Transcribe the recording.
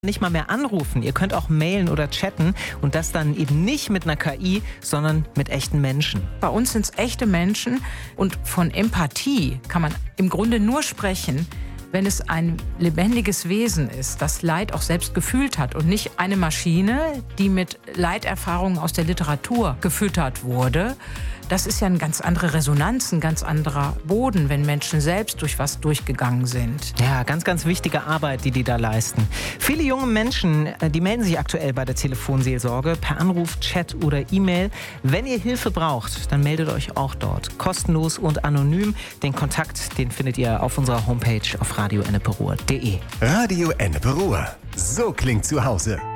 nicht mal mehr anrufen. Ihr könnt auch mailen oder chatten und das dann eben nicht mit einer KI, sondern mit echten Menschen. Bei uns sind es echte Menschen und von Empathie kann man im Grunde nur sprechen, wenn es ein lebendiges Wesen ist, das Leid auch selbst gefühlt hat und nicht eine Maschine, die mit Leiterfahrungen aus der Literatur gefüttert wurde. Das ist ja eine ganz andere Resonanz, ein ganz anderer Boden, wenn Menschen selbst durch was durchgegangen sind. Ja, ganz, ganz wichtige Arbeit, die da leisten. Viele junge Menschen, die melden sich aktuell bei der Telefonseelsorge per Anruf, Chat oder E-Mail. Wenn ihr Hilfe braucht, dann meldet euch auch dort. Kostenlos und anonym. Den Kontakt, den findet ihr auf unserer Homepage auf radioenneperuhr.de. Radio Ennepe Ruhr. So klingt zu Hause.